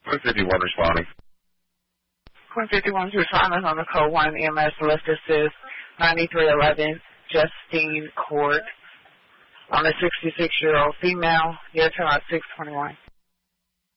151 responding. 151 responding on the code 1 EMS list assist 9311 Justine Court on a 66-year-old female. Your turn at 621.